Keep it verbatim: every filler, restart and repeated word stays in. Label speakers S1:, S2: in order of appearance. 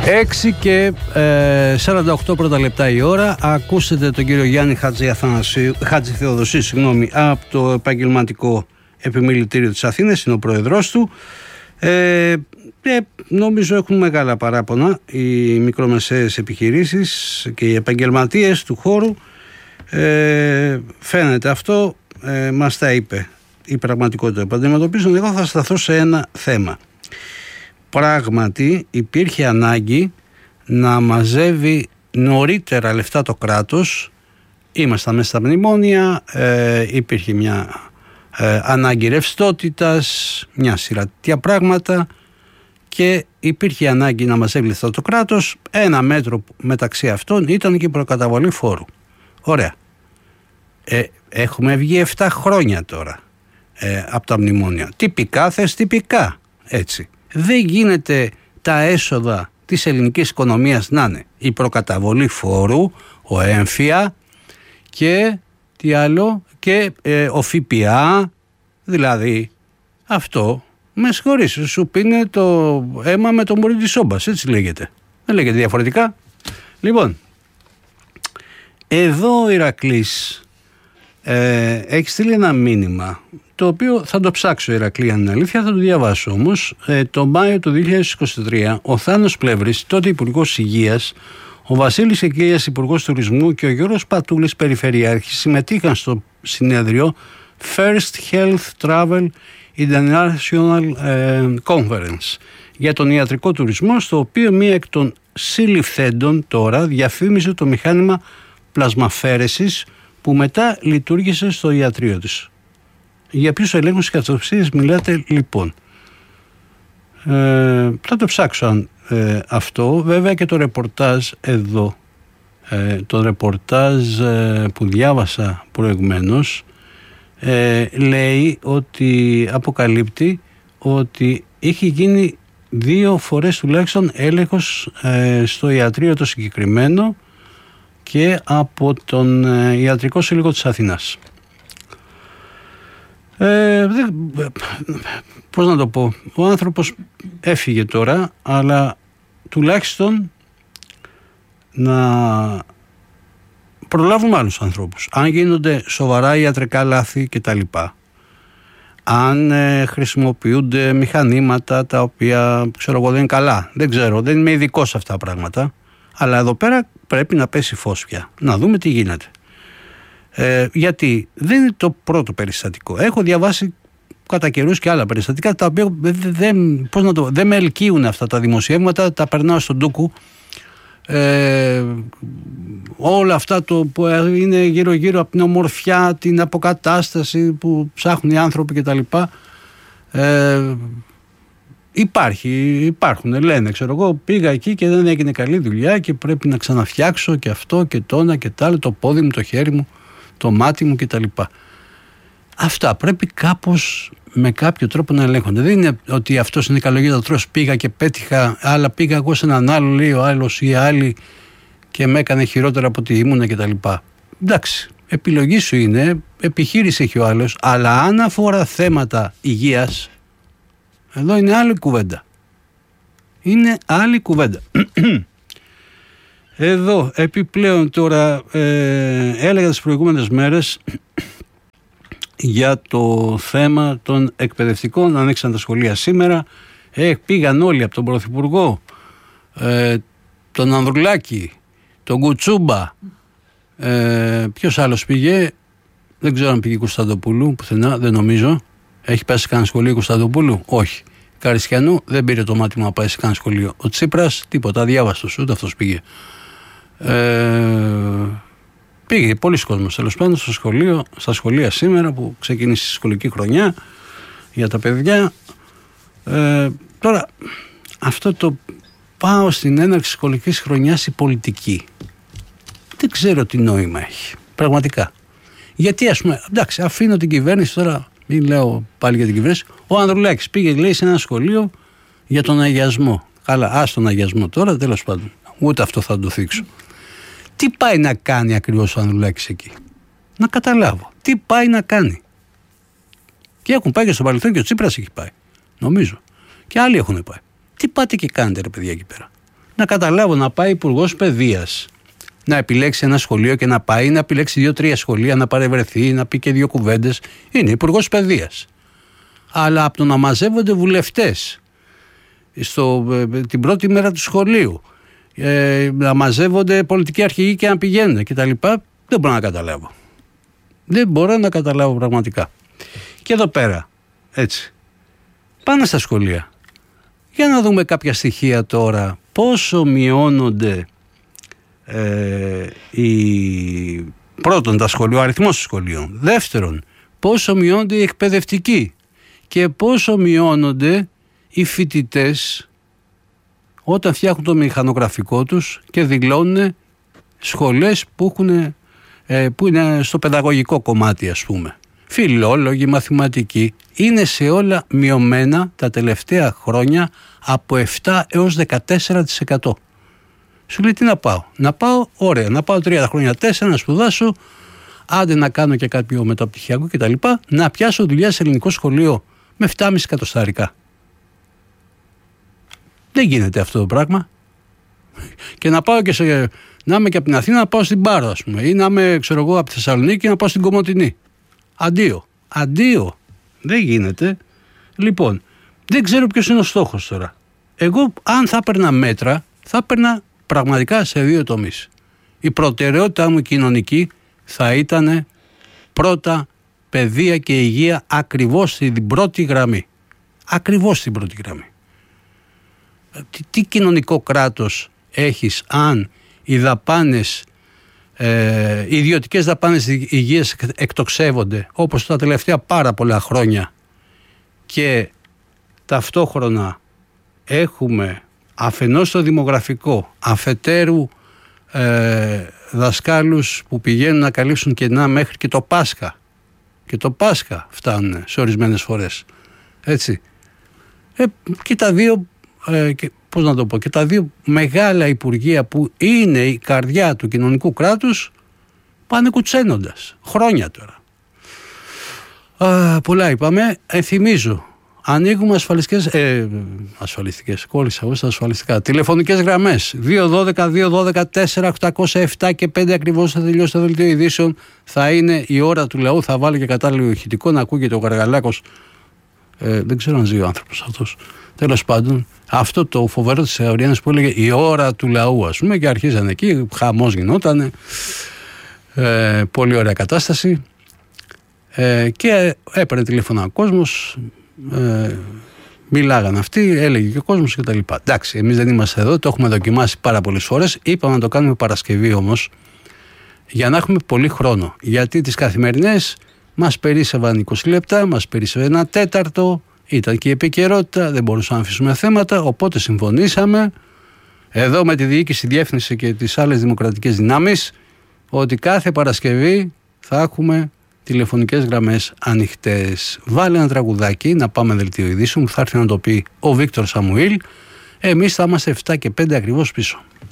S1: έξι και ε, σαράντα οκτώ πρώτα λεπτά η ώρα. Ακούσετε τον κύριο Γιάννη Χατζηθεοδοσίου, συγγνώμη, από το Επαγγελματικό Επιμελητήριο της Αθήνας, είναι ο πρόεδρός του. Ε, ε, νομίζω έχουν μεγάλα παράπονα οι μικρομεσαίες επιχειρήσεις και οι επαγγελματίες του χώρου. Ε, φαίνεται αυτό, ε, μας τα είπε η πραγματικότητα που αντιμετωπίζουν. Εγώ θα σταθώ σε ένα θέμα. Πράγματι υπήρχε ανάγκη να μαζεύει νωρίτερα λεφτά το κράτος. Ήμασταν μέσα στα μνημόνια, ε, υπήρχε μια ε, ανάγκη ρευστότητας, μια σειρά τέτοια πράγματα και υπήρχε ανάγκη να μαζεύει λεφτά το κράτος. Ένα μέτρο μεταξύ αυτών ήταν και η προκαταβολή φόρου. Ωραία. Ε, έχουμε βγει επτά χρόνια τώρα ε, από τα μνημόνια. Τυπικά θες τυπικά, έτσι. Δεν γίνεται τα έσοδα της ελληνικής οικονομίας να είναι η προκαταβολή φόρου, ο έμφυα και τι άλλο και ε, ο ΦΠΑ, δηλαδή αυτό με συγχωρείς, σου πίνει το αίμα με τον μωρί της σόμπας, έτσι λέγεται, δεν λέγεται διαφορετικά. Λοιπόν, εδώ ο Ηρακλής ε, έχει στείλει ένα μήνυμα το οποίο θα το ψάξω, Ηρακλή, αν είναι αλήθεια, θα το διαβάσω όμως. Ε, το Μάιο του δύο χιλιάδες είκοσι τρία ο Θάνος Πλεύρης, τότε Υπουργός Υγείας, ο Βασίλης Εκγείας, Υπουργός Τουρισμού και ο Γιώργος Πατούλης, Περιφερειάρχης, συμμετείχαν στο συνέδριο First Health Travel International ε, Conference για τον ιατρικό τουρισμό, στο οποίο μία εκ των συλληφθέντων τώρα διαφήμιζε το μηχάνημα πλασμαφέρεσης που μετά λειτουργήσε στο ιατρείο της. Για ποιους ελέγχους και αυτοψίες μιλάτε λοιπόν? Ε, θα το ψάξω αν, ε, αυτό. Βέβαια και το ρεπορτάζ εδώ, ε, το ρεπορτάζ ε, που διάβασα προηγουμένως, ε, λέει ότι αποκαλύπτει ότι είχε γίνει δύο φορές τουλάχιστον έλεγχος ε, στο ιατρείο το συγκεκριμένο και από τον ε, Ιατρικό Σύλλογο της Αθήνας. Ε, δεν, πώς να το πω, ο άνθρωπος έφυγε τώρα, αλλά τουλάχιστον να προλάβουμε άλλους ανθρώπους. Αν γίνονται σοβαρά ιατρικά λάθη και τα λοιπά, αν ε, χρησιμοποιούνται μηχανήματα τα οποία ξέρω εγώ δεν είναι καλά, δεν ξέρω, δεν είμαι ειδικός σε αυτά τα πράγματα, αλλά εδώ πέρα πρέπει να πέσει φως πια, να δούμε τι γίνεται. Ε, γιατί δεν είναι το πρώτο περιστατικό. Έχω διαβάσει κατά καιρούς και άλλα περιστατικά τα οποία δεν, πώς να το, δεν με ελκύουν αυτά τα δημοσιεύματα, τα περνάω στον ντούκου. Ε, όλα αυτά το που είναι γύρω γύρω από την ομορφιά, την αποκατάσταση που ψάχνουν οι άνθρωποι κτλ. Ε, υπάρχει, υπάρχουν, λένε, ξέρω εγώ, πήγα εκεί και δεν έγινε καλή δουλειά και πρέπει να ξαναφτιάξω και αυτό και τόνα και τ' άλλο, το πόδι μου, το χέρι μου, το μάτι μου κτλ. Αυτά πρέπει κάπως με κάποιο τρόπο να ελέγχονται. Δεν είναι ότι αυτός είναι καλογύτατρος, πήγα και πέτυχα, αλλά πήγα εγώ σε έναν άλλο, λέει ο άλλος ή άλλη και με έκανε χειρότερα από ό,τι ήμουνα κτλ. Εντάξει, επιλογή σου είναι, επιχείρηση έχει ο άλλος, αλλά αν αφορά θέματα υγείας, εδώ είναι άλλη κουβέντα. Είναι άλλη κουβέντα. Εδώ επιπλέον τώρα ε, έλεγα τις προηγούμενες μέρες για το θέμα των εκπαιδευτικών. Ανοίξαν τα σχολεία σήμερα, ε, πήγαν όλοι από τον Πρωθυπουργό, ε, τον Ανδρουλάκη, τον Κουτσούμπα, ε, ποιος άλλος πήγε, δεν ξέρω αν πήγε Κωνσταντοπούλου πουθενά, δεν νομίζω. Έχει πέσει κανένα σχολείο Κωνσταντοπούλου? Όχι. Καριστιανού δεν πήρε το μάτι μου να πάει σε κανένα σχολείο. Ο Τσίπρας τίποτα, αδιάβαστος, ούτε αυτός πήγε. Ε, πήγε πολλοί κόσμος τέλος πάντων στο σχολείο, στα σχολεία σήμερα που ξεκίνησε η σχολική χρονιά για τα παιδιά. Ε, τώρα αυτό το πάω στην έναρξη σχολικής χρονιάς η πολιτική, δεν ξέρω τι νόημα έχει πραγματικά. Γιατί ας πούμε, εντάξει, αφήνω την κυβέρνηση τώρα, μην λέω πάλι για την κυβέρνηση. Ο Ανδρουλάκης πήγε, λέει, σε ένα σχολείο για τον αγιασμό. Καλά, ας τον αγιασμό τώρα, τέλος πάντων. Ούτε αυτό θα το θίξω. Τι πάει να κάνει ακριβώς ο Ανδρουλάκης εκεί? Να καταλάβω. Τι πάει να κάνει? Και έχουν πάει και στο παρελθόν και ο Τσίπρας έχει πάει. Νομίζω. Και άλλοι έχουν πάει. Τι πάτε και κάνετε ρε παιδιά εκεί πέρα? να καταλάβω, να πάει υπουργός παιδείας, να επιλέξει ένα σχολείο και να πάει, να επιλέξει δύο-τρία σχολεία, να παρευρεθεί, να πει και δύο κουβέντες. Είναι υπουργός παιδείας. Αλλά από το να μαζεύονται βουλευτές στο, την πρώτη μέρα του σχολείου, ε, να μαζεύονται πολιτικοί αρχηγοί και να πηγαίνουν κτλ., δεν μπορώ να καταλάβω. Δεν μπορώ να καταλάβω πραγματικά. Και εδώ πέρα, έτσι, πάνε στα σχολεία. Για να δούμε κάποια στοιχεία τώρα, πόσο μειώνονται ε, οι, πρώτον τα σχολεία, ο αριθμός των σχολείων. Δεύτερον, πόσο μειώνονται οι εκπαιδευτικοί και πόσο μειώνονται οι φοιτητές όταν φτιάχνουν το μηχανογραφικό τους και δηλώνουν σχολές που, έχουν, ε, που είναι στο παιδαγωγικό κομμάτι, ας πούμε. Φιλόλογοι, μαθηματικοί, είναι σε όλα μειωμένα τα τελευταία χρόνια από επτά έως δεκατέσσερα τοις εκατό. Σου λέει τι να πάω. Να πάω, ωραία, να πάω τρία χρόνια, τέσσερα, να σπουδάσω, άντε να κάνω και κάποιο μεταπτυχιακό κτλ. Να πιάσω δουλειά σε ελληνικό σχολείο με επτάμισι εκατοστάρικα. Δεν γίνεται αυτό το πράγμα. Και να πάω και σε, να είμαι και από την Αθήνα να πάω στην Πάρο, ας πούμε, ή να είμαι, ξέρω εγώ, από τη Θεσσαλονίκη να πάω στην Κομοτηνή. Αντίο. Αντίο. Δεν γίνεται. Λοιπόν, δεν ξέρω ποιος είναι ο στόχος τώρα. Εγώ, αν θα έπαιρνα μέτρα, θα έπαιρνα πραγματικά σε δύο τομείς. Η προτεραιότητά μου κοινωνική θα ήταν πρώτα παιδεία και υγεία ακριβώς στην πρώτη γραμμή. Ακριβώς στην πρώτη γραμμή. Τι, τι κοινωνικό κράτος έχεις αν οι δαπάνες, ε, οι ιδιωτικές δαπάνες υγείας εκτοξεύονται όπως τα τελευταία πάρα πολλά χρόνια και ταυτόχρονα έχουμε αφενός το δημογραφικό, αφετέρου ε, δασκάλους που πηγαίνουν να καλύψουν κενά μέχρι και το Πάσχα. Και το Πάσχα φτάνουν σε ορισμένες φορές. Έτσι. Ε, και τα δύο, ε, και, πώς να το πω, και τα δύο μεγάλα υπουργεία που είναι η καρδιά του κοινωνικού κράτους πάνε κουτσένοντας. Χρόνια τώρα. Α, πολλά είπαμε. Ενθυμίζω. Ανοίγουμε ασφαλιστικές, ε, ασφαλιστικές, κόλλησα εγώ στα ασφαλιστικά, τηλεφωνικές γραμμές δύο ένα δύο, δύο ένα τέσσερα, οκτακόσια επτά και πέντε ακριβώς θα τελειώσει το δελτίο ειδήσεων. Θα είναι η ώρα του λαού, θα βάλω και κατάλληλο ηχητικό να ακούγεται ο Γαργαλάκος. Ε, δεν ξέρω αν ζει ο άνθρωπος αυτός. Τέλος πάντων, αυτό το φοβερό της Εωριάννης που έλεγε η ώρα του λαού, ας πούμε, και αρχίζανε εκεί, χαμός γινότανε. Ε, πολύ ωραία κατάσταση. Ε, και έπαιρνε τηλέφωνα ο κόσμος. Ε, μιλάγαν αυτοί, έλεγε και ο κόσμος κτλ. Εντάξει, εμείς δεν είμαστε εδώ, το έχουμε δοκιμάσει πάρα πολλές φορές. Είπαμε να το κάνουμε Παρασκευή όμως, για να έχουμε πολύ χρόνο. Γιατί τις καθημερινές μας περίσσευαν είκοσι λεπτά, μας περίσσευε ένα τέταρτο, ήταν και η επικαιρότητα, δεν μπορούσαμε να αφήσουμε θέματα. Οπότε συμφωνήσαμε εδώ με τη διοίκηση, διεύθυνση και τις άλλες δημοκρατικές δυνάμεις ότι κάθε Παρασκευή θα έχουμε τηλεφωνικές γραμμές ανοιχτές. Βάλε ένα τραγουδάκι να πάμε δελτίο ειδήσεων που θα έρθει να το πει ο Βίκτορ Σαμουήλ. Εμείς θα είμαστε επτά και πέντε ακριβώς πίσω.